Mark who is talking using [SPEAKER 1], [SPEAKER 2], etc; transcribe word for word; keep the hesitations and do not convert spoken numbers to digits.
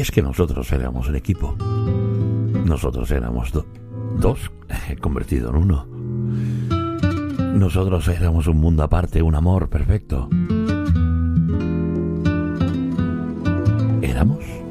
[SPEAKER 1] es que nosotros éramos el equipo. Nosotros éramos do- dos, convertido en uno. Nosotros éramos un mundo aparte, un amor perfecto. ¿Éramos?